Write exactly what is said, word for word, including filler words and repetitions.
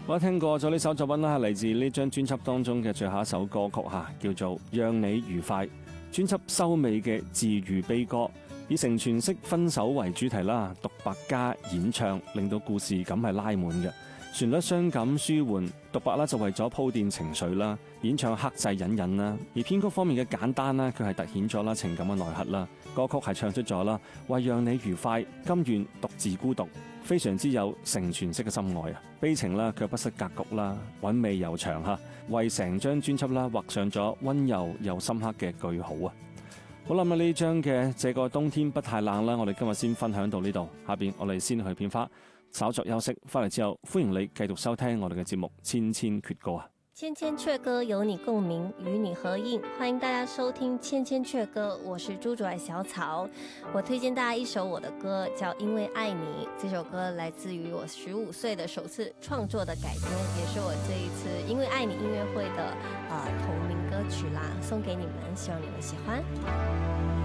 我聽過咗呢首作品啦，係嚟自呢張專輯當中嘅最後一首歌曲吓，叫做《讓你愉快》。專輯收尾嘅治癒悲歌，以成全式分手為主題啦，獨白加演唱，令到故事感係拉滿嘅。旋律傷感舒緩，獨白啦就為咗鋪墊情緒啦，演唱克制隱忍啦，而編曲方面嘅簡單啦，佢係突顯咗啦情感嘅內核啦。歌曲係唱出咗啦，為讓你愉快，甘願獨自孤獨，非常之有成全式嘅心愛啊！悲情啦，卻不失格局啦，韻味悠長吓，為成張專輯啦畫上咗溫柔又深刻嘅句號啊！好啦，咁呢張嘅這個冬天不太冷啦，我哋今日先分享到呢度，下邊我哋先去片花。稍作休息，翻嚟之後歡迎你繼續收聽我哋嘅節目《千千闕歌》啊！ 千千闕歌有你共鳴，與你合映，歡迎大家收聽《千千闕歌》，我是朱主愛小草。我推薦大家一首我的歌，叫《因為愛你》。這首歌來自於我十五歲的首次創作的改編，也是我這一次《因為愛你》音樂會的、呃、同名歌曲啦，送給你們，希望你們喜歡。